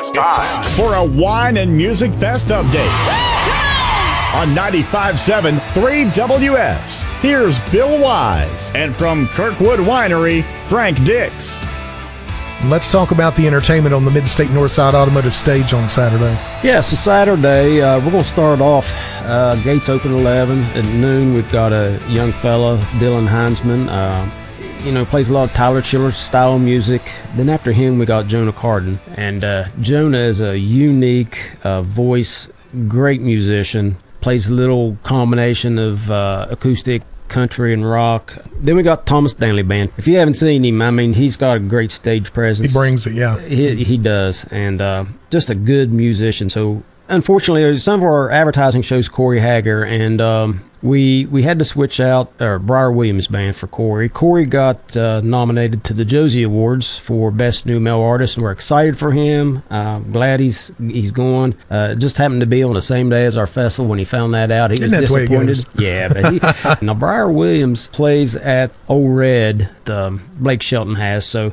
It's time for a Wine and Music Fest update on 95.7 3WS. Here's Bill Wise, and from Kirkwood Winery, Frank Dix. Let's talk about the entertainment on the Mid-State Northside Automotive Stage on Saturday. Yeah, so Saturday, we're going to start off, gates open 11. At noon, we've got a young fella, Dylan Heinzman, plays a lot of Tyler Childers style music. Then after him, we got Jonah Carden. And Jonah is a unique voice, great musician, plays a little combination of acoustic, country, and rock. Then we got Thomas Danley Band. If you haven't seen him, I mean, he's got a great stage presence. He brings it, yeah. He does, and just a good musician. So unfortunately, some of our advertising shows Corey Hager, and we had to switch out our Briar Williams Band for Corey. Corey got nominated to the Josie Awards for Best New Male Artist, and we're excited for him. Glad he's going. Just happened to be on the same day as our festival. When he found that out, he was disappointed. Yeah, but now Briar Williams plays at Old Red, Blake Shelton has. So